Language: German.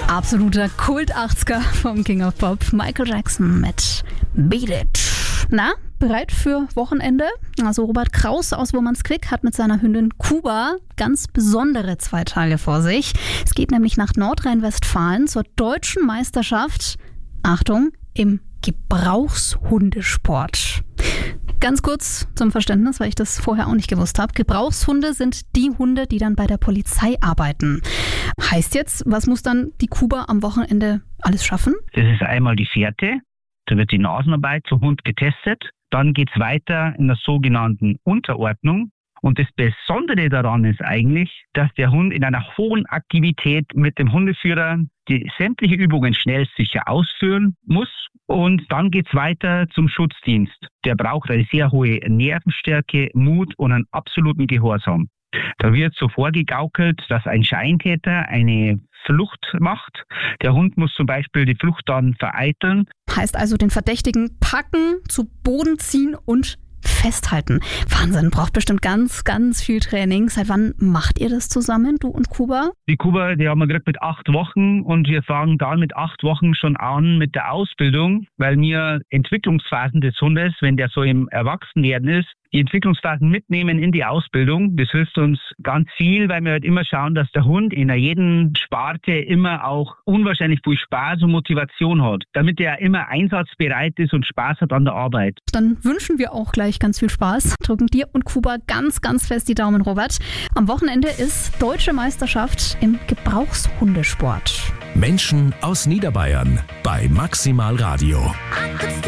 Absoluter Kult-80er vom King of Pop, Michael Jackson mit Beat It. Na, bereit für Wochenende? Also Robert Kraus aus Wurmansquick hat mit seiner Hündin Kuba ganz besondere 2 Tage vor sich. Es geht nämlich nach Nordrhein-Westfalen zur deutschen Meisterschaft, Achtung, im Gebrauchshundesport. Ganz kurz zum Verständnis, weil ich das vorher auch nicht gewusst habe. Gebrauchshunde sind die Hunde, die dann bei der Polizei arbeiten. Heißt jetzt, was muss dann die Kuba am Wochenende alles schaffen? Das ist einmal die Fährte, da wird die Nasenarbeit zum Hund getestet. Dann geht es weiter in der sogenannten Unterordnung. Und das Besondere daran ist eigentlich, dass der Hund in einer hohen Aktivität mit dem Hundeführer die sämtliche Übungen schnell sicher ausführen muss. Und dann geht's weiter zum Schutzdienst. Der braucht eine sehr hohe Nervenstärke, Mut und einen absoluten Gehorsam. Da wird so vorgegaukelt, dass ein Scheintäter eine Flucht macht. Der Hund muss zum Beispiel die Flucht dann vereiteln. Heißt also den Verdächtigen packen, zu Boden ziehen und festhalten. Wahnsinn, braucht bestimmt ganz, ganz viel Training. Seit wann macht ihr das zusammen, du und Kuba? Die Kuba, die haben wir gekriegt mit 8 Wochen und wir fangen dann mit 8 Wochen schon an mit der Ausbildung, weil wir Entwicklungsphasen des Hundes, wenn der so im Erwachsenwerden ist, die Entwicklungsphasen mitnehmen in die Ausbildung. Das hilft uns ganz viel, weil wir halt immer schauen, dass der Hund in jeden Sparte immer auch unwahrscheinlich viel Spaß und Motivation hat, damit er immer einsatzbereit ist und Spaß hat an der Arbeit. Dann wünschen wir auch gleich ganz viel Spaß. Drücken dir und Kuba ganz, ganz fest die Daumen, Robert. Am Wochenende ist Deutsche Meisterschaft im Gebrauchshundesport. Menschen aus Niederbayern bei Maximal Radio.